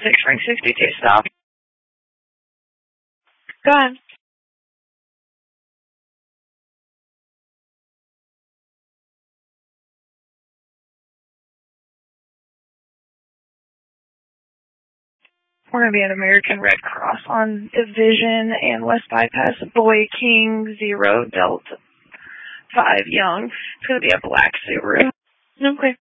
6 ring 62 stop. Go ahead. We're going to be at American Red Cross on Division and West Bypass, Boy King 0 Delta 5 Young. It's going to be a black Subaru. Okay.